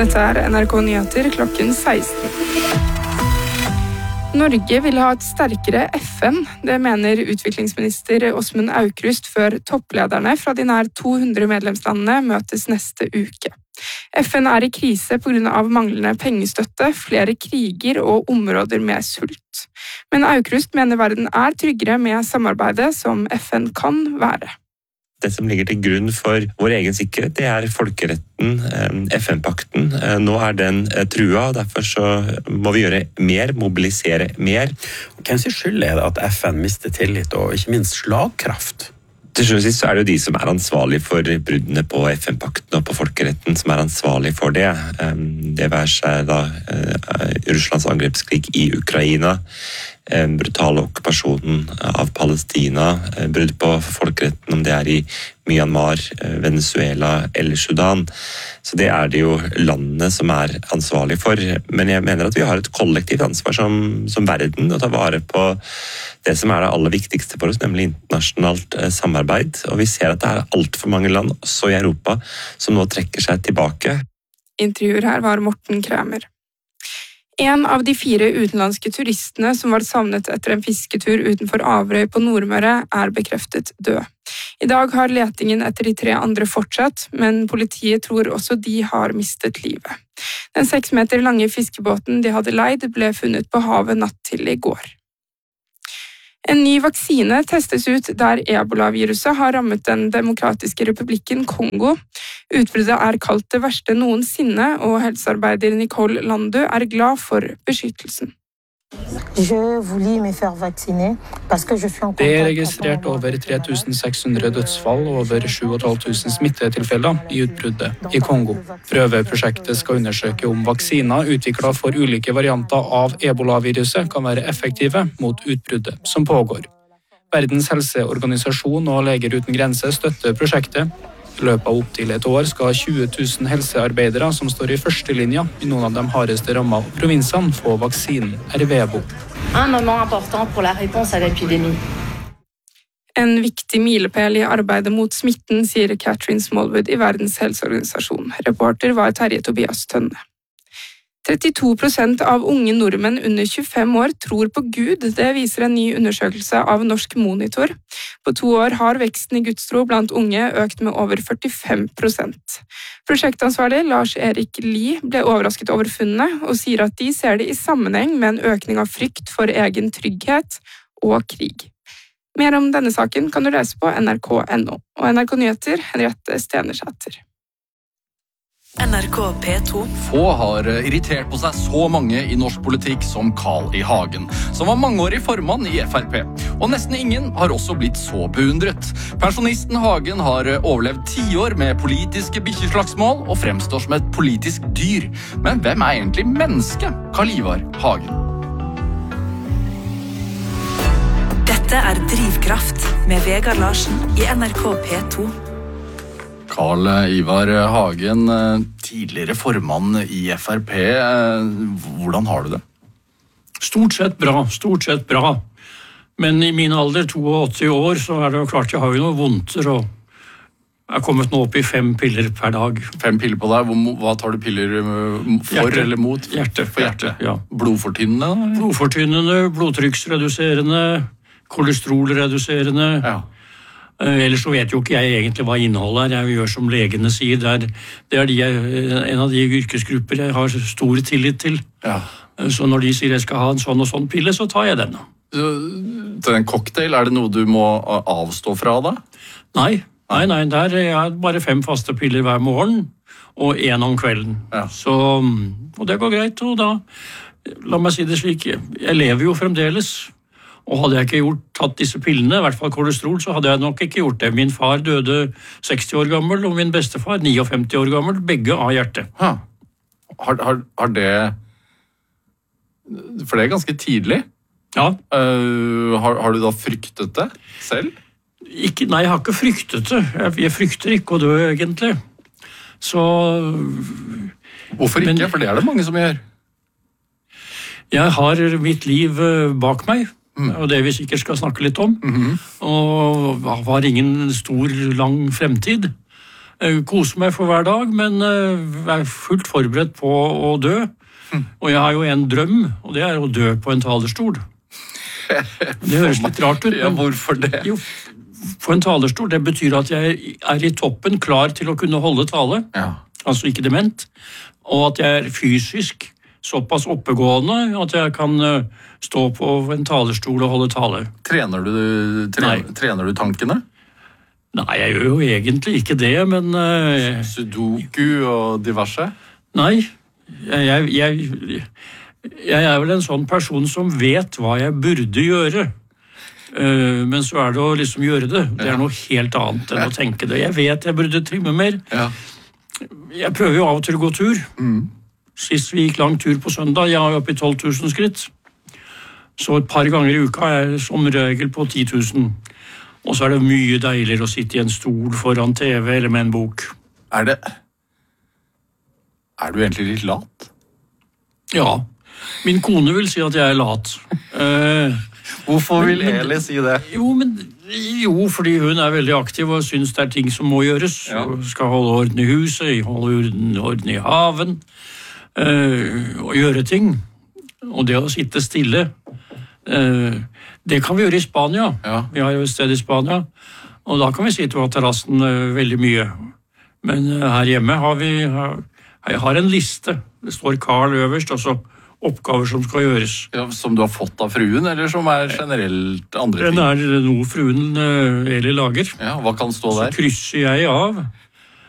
Dette NRK Nyheter klokken 16. Norge vil ha et sterkere FN, det mener utviklingsminister Åsmund Aukrust før topplederne fra de nær 200 medlemslandene møtes neste uke. FN i krise på grunn av manglende pengestøtte, flere kriger og områder med sult. Men Aukrust mener verden tryggere med samarbeidet som FN kan være. Det som ligger til grunn for vår egen sikkerhet, det folkeretten, FN-pakten. Nå den trua, og derfor så må vi gjøre mer, mobilisere mer. Hvem sin skyld det at FN mister tillit og ikke minst slagkraft? Til slutt så det jo de som ansvarlige for bruddene på FN-pakten og på folkeretten som ansvarlige for det. Det seg da Russlands angrepskrig i Ukraina, brutale okkupasjonen av Palestina, brudd på folkeretten om det i Myanmar, Venezuela eller Sudan. Så det det jo landene som ansvarlige for. Men jeg mener at vi har et kollektivt ansvar som verden å ta vare på det som det aller viktigste for oss, nemlig internasjonalt samarbeid. Og vi ser at det alt for mange land, også i Europa, som nå trekker seg tilbake. Intervjuer her var Morten Kramer. En av de 4 utenlandske turistene som var savnet etter en fisketur utenfor Averøy på Nordmøre bekreftet død. I dag har letingen etter de 3 andre fortsatt, men politiet tror også de har mistet livet. Den 6 meter lange fiskebåten de hadde leid ble funnet på havet natt til i går. En ny vaksine testes ut der Ebola-viruset har rammet den demokratiske republikken Kongo. Utbruddet kalt det verste noensinne, og helsearbeider Nicole Landu glad for beskyttelsen. Det registrert over 3600 dødsfall og over 7500 smittetilfeller i utbruddet i Kongo. Prøveprosjektet skal undersøke om vaksiner utviklet for ulike varianter av Ebola-viruset kan være effektive mot utbruddet som pågår. Verdens helseorganisasjon og Leger uten grenser støtter prosjektet. I løpet av opp til et år skal 20 000 helsearbeidere som står i førstelinja i noen av de hardeste rammene av provinsene få vaksinen Ervebo. En viktig milepæl i arbeidet mot smitten, sier Catherine Smallwood i Verdens helseorganisasjon. Reporter var Terje Tobias Tønne. 32% av unge nordmenn under 25 år tror på Gud, det viser en ny undersøkelse av Norsk Monitor. På 2 år har veksten i gudstro blant unge økt med over 45%. Prosjektansvarlig Lars Erik Lie ble overrasket over funnene, og sier at de ser det i sammenheng med en økning av frykt for egen trygghet og krig. Mer om denne saken kan du lese på nrk.no, og NRK Nyheter, Henriette Stenersæter. NRK P2. Få har irritert på seg så mange i norsk politikk som Carl I. Hagen, som var mangeårig formann i FrP. Og nesten ingen har også blitt så beundret. Pensjonisten Hagen har overlevd 10 år med politiske bikkjeslagsmål og fremstår som et politisk dyr. Men hvem egentlig menneske, Carl Ivar Hagen? Dette Drivkraft med Vegard Larsen i NRK P2. Carl Ivar Hagen, tidligere formann i FrP. Hvordan har du det? Stort sett bra. Men i min alder, 82 år, så det jo klart jeg har jo noe vondter, og jeg har kommet nå opp i 5 piller per dag. 5 piller på deg? Hva tar du piller for eller mot? For hjerte, ja. Blodfortynnende? Blodfortynnende, blodtrykksreduserende, kolesterolreduserende. Ja. Ellers så vet jo ikke jeg egentlig hva innholdet Jeg gjør som legene sier. Det en av de yrkesgrupper jeg har stor tillit til. Ja. Så når de sier jeg skal ha en sånn og sånn pille, så tar jeg den. Så en cocktail, det noe du må avstå fra da? Nei. Der jeg bare 5 faste piller hver morgen, og 1 om kvelden. Ja. Så, og det går greit, og da, la meg si det slik, jeg lever jo fremdeles. Og hadde jeg ikke tatt disse pillene, i hvert fall kolesterol, så hadde jeg nok ikke gjort det. Min far døde 60 år gammel, og min bestefar 59 år gammel, begge av hjertet. Har det... For det ganske tidlig? Ja. Har du da fryktet det selv? Nei, jeg har ikke fryktet det. Jeg frykter ikke å dø, egentlig. Så... Hvorfor ikke? For det det mange som gjør. Jeg har mitt liv bak meg. Og det vi sikkert skal snakke litt om. Og har ingen stor, lang fremtid. Koser meg for hver dag, men er fullt forberedt på å dø. Og jeg har jo en drøm, og det er å dø på en talerstol. Det høres litt rart ut. Ja, hvorfor det? Jo, på en talerstol, det betyr at jeg er i toppen klar til å kunne holde tale. Ja. Altså ikke dement. Og at jeg er fysisk såpass oppegående at jeg kan stå på en talerstol og holde tale. Trener du tankene? Nei, jeg gjør jo egentlig ikke det, men... Sudoku og diverse? Nei, jeg er vel en sånn person som vet hva jeg burde gjøre. Men så er det å liksom gjøre det. Det er noe helt annet enn å tenke det. Jeg vet jeg burde trimme mer. Ja. Jeg prøver jo av og til å gå tur. Sist vi gikk lang tur på søndag, jeg er oppe i 12 000 skritt. Så et par ganger i uka er jeg som regel på 10 000. Og så er det mye deiligere å sitte i en stol foran TV eller med en bok. Er du egentlig litt lat? Ja. Min kone vil si at jeg er lat. Hvorfor vil Eli si det? Jo, fordi hun er veldig aktiv og synes det er ting som må gjøres. Ja. Hun skal holde orden i huset, holde orden i haven, og gjøre ting. Og det å sitte stille, det kan vi gjøre i Spania. Ja. Vi har jo et sted i Spania, og da kan vi sitte på terrassen veldig mye. Men her hjemme jeg har en liste. Det står Carl øverst, og så oppgaver som skal gjøres. Ja, som du har fått av fruen, eller som er generelt andre ting? Den er noe fruen Eli lager. Ja, hva kan stå der? Så krysser jeg av